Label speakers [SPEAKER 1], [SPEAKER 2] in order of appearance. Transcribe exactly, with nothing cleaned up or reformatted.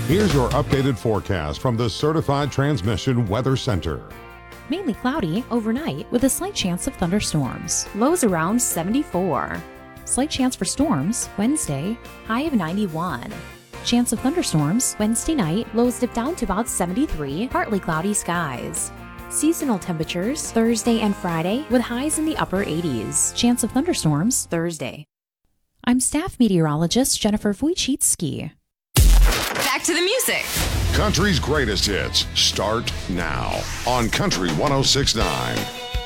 [SPEAKER 1] Here's your updated forecast from the Certified Transmission Weather Center.
[SPEAKER 2] Mainly cloudy overnight with a slight chance of thunderstorms. Lows around seventy-four. Slight chance for storms Wednesday, high of ninety-one. Chance of thunderstorms Wednesday night, lows dip down to about seventy-three, partly cloudy skies. Seasonal temperatures Thursday and Friday with highs in the upper eighties. Chance of thunderstorms Thursday. I'm staff meteorologist Jennifer Wojcicki.
[SPEAKER 3] Back to the music.
[SPEAKER 1] Country's greatest hits start now on Country one oh six point nine.